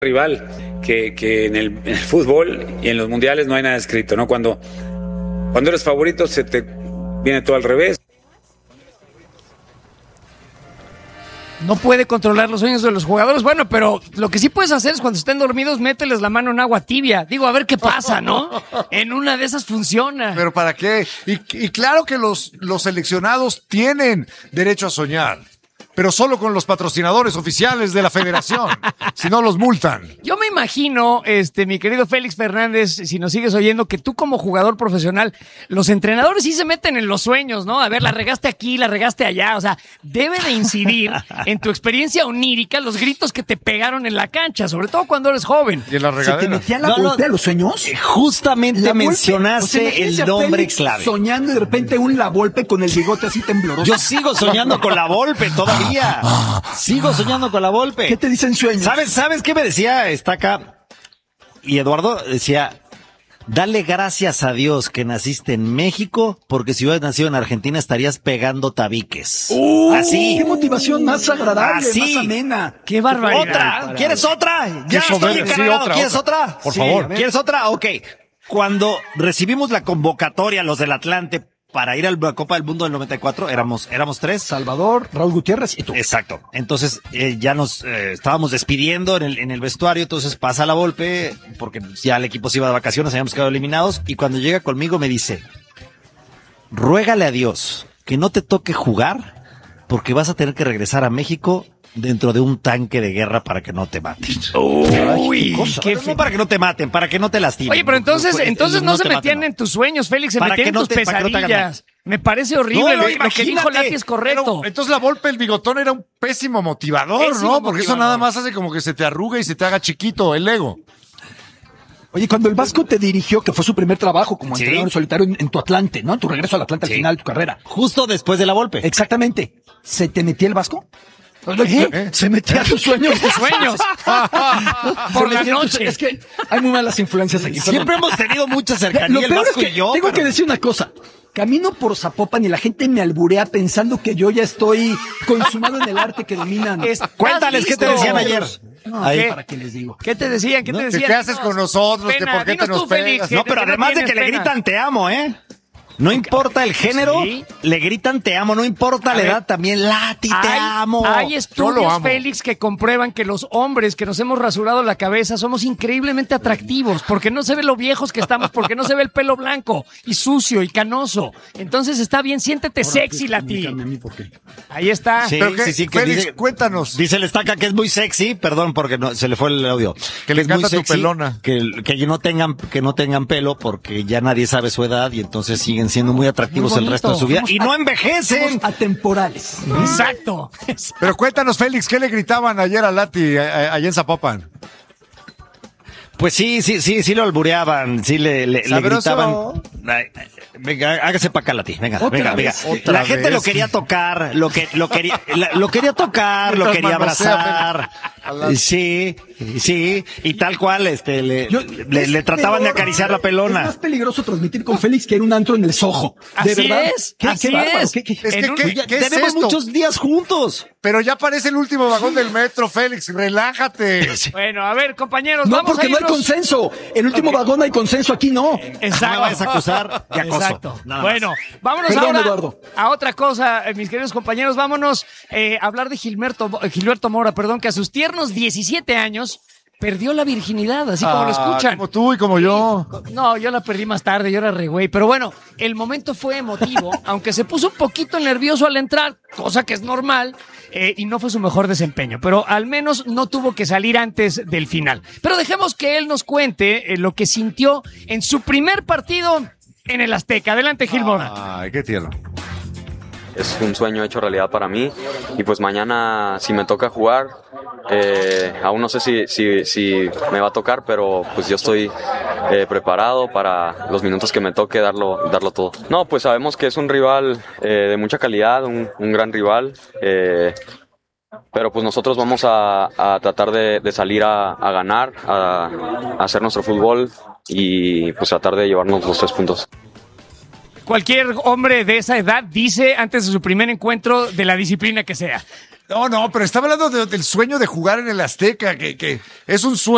rival que en el fútbol y en los mundiales no hay nada escrito, ¿no? Cuando eres favorito se te viene todo al revés. No puede controlar los sueños de los jugadores. Bueno, pero lo que sí puedes hacer es cuando estén dormidos, mételes la mano en agua tibia. Digo, a ver qué pasa, ¿no? En una de esas funciona. ¿Pero para qué? Y claro que los seleccionados tienen derecho a soñar, pero solo con los patrocinadores oficiales de la federación. Si no, los multan. Yo me imagino, mi querido Félix Fernández, si nos sigues oyendo, que tú como jugador profesional, los entrenadores sí se meten en los sueños, ¿no? A ver, la regaste aquí, la regaste allá. O sea, debe de incidir en tu experiencia onírica los gritos que te pegaron en la cancha, sobre todo cuando eres joven. Y en la regadera. ¿Se te metía la Volpe a los sueños? Justamente La Volpe, mencionaste el nombre Félix clave. Soñando y de repente la Volpe con el bigote así tembloroso. Yo sigo soñando con la Volpe todavía. Sigo soñando con la Volpe. ¿Qué te dicen sueños? ¿Sabes qué me decía Estaca? Y Eduardo decía, dale gracias a Dios que naciste en México, porque si hubieras nacido en Argentina estarías pegando tabiques. Así. Qué motivación más agradable, Así. más amena. ¡Qué barbaridad! ¿Otra? ¿Quieres otra? Ya Qué estoy soberbio. Sí, encargado. otra, ¿Quieres otra? Por favor. ¿Quieres otra? Ok. Cuando recibimos la convocatoria, los del Atlante, para ir a la Copa del Mundo del 94, éramos tres. Salvador, Raúl Gutiérrez y tú. Exacto. Entonces, ya nos estábamos despidiendo en el vestuario, entonces pasa la Volpe, porque ya el equipo se iba de vacaciones, habíamos quedado eliminados, y cuando llega conmigo me dice, ruégale a Dios que no te toque jugar, porque vas a tener que regresar a México dentro de un tanque de guerra para que no te maten. Uy, qué No para que no te maten, para que no te lastimen. Oye, pero entonces no se te metían maten, en tus sueños, Félix, se Para metían que en no tus te- para que no te hagan pesadillas. Me parece horrible. No, Lo que dijo imagínate. Lati es correcto. Pero, entonces la Volpe, el bigotón, era un pésimo motivador, Pésimo ¿no? Porque eso motivador. nada más hace como que se te arruga y se te haga chiquito el ego. Oye, cuando el Vasco te dirigió, que fue su primer trabajo como Sí. entrenador solitario en tu Atlante, ¿no? En tu regreso al Atlante al Sí. final de tu carrera. Justo después de la Volpe. Exactamente. ¿Se te metía el Vasco? ¿Se metía a tus sueños? Tus sueños. Por la noche. Es que hay muy malas influencias aquí. Siempre hemos tenido mucha Lo cercanía, el peor es Vasco que y yo. tengo pero- que decir una cosa. Camino por Zapopan y la gente me alburea pensando que yo ya estoy consumado en el arte que dominan. Cuéntales qué te listo? decían ayer. No, Ahí. ¿para qué les digo? ¿Qué te decían? ¿Qué te Que decían? qué haces con nosotros, que por qué te dinos nos tú, Félix, pegas. que- No, pero que además de tienes que le pena. gritan te amo, No importa el género, Sí. le gritan te amo, no importa A la ver. edad, también Lati te amo. Hay Yo lo estudios, amo. Félix, que comprueban que los hombres que nos hemos rasurado la cabeza somos increíblemente atractivos, porque no se ve lo viejos que estamos, porque no se ve el pelo blanco y sucio y canoso. Entonces está bien, siéntete sexy, Lati. Ahí está. Sí, Pero que, sí, que Félix, dice- cuéntanos. Dice el Estaca que es muy sexy, perdón porque no, se le fue el audio. Que le es muy encanta tu pelona. Que no tengan pelo porque ya nadie sabe su edad y entonces siguen siendo muy atractivos Muy el resto de su vida bonito. y no envejecen. Somos atemporales. Exacto. Pero cuéntanos, Félix, ¿qué le gritaban ayer a Lati, allá en Zapopan? Pues sí lo albureaban, sí le Sabroso. gritaban. Ay, venga, hágase para acá, Lati, venga. Otra vez. Otra La gente vez. lo quería tocar, lo quería tocar, lo Mientras quería manosea, abrazar. a Lati. Sí, y tal cual, le trataban de acariciar la Es pelona. más peligroso transmitir con Félix que en un antro en el Soho. De Así verdad. es, Qué así bárbaro, es. qué- Es En que, un- ¿qué es Tenemos esto? muchos días juntos. Pero ya parece el último vagón del metro, Félix, relájate. Bueno, a ver, compañeros, No, vamos porque a no hay irnos. consenso. En el último vagón hay consenso, aquí no. Exacto. No vayas a acusar de acoso. Exacto. Nada más. Bueno, vámonos Perdón, ahora Eduardo. a otra cosa, mis queridos compañeros. Vámonos a hablar de Gilberto Mora, que a sus tiernos 17 años perdió la virginidad, así como lo escuchan. Como tú y como yo. No, yo la perdí más tarde, yo era re güey. Pero bueno, el momento fue emotivo, aunque se puso un poquito nervioso al entrar, cosa que es normal, y no fue su mejor desempeño. Pero al menos no tuvo que salir antes del final. Pero dejemos que él nos cuente lo que sintió en su primer partido en el Azteca. Adelante, Gil Mora. Ay, qué tierno. Es un sueño hecho realidad para mí y pues mañana si me toca jugar, aún no sé si me va a tocar, pero pues yo estoy preparado para los minutos que me toque darlo todo. No, pues sabemos que es un rival de mucha calidad, un gran rival, pero pues nosotros vamos a tratar de salir a ganar, a hacer nuestro fútbol y pues tratar de llevarnos los 3 puntos. Cualquier hombre de esa edad dice antes de su primer encuentro de la disciplina que sea. No, pero estaba hablando del sueño de jugar en el Azteca, que es un sueño.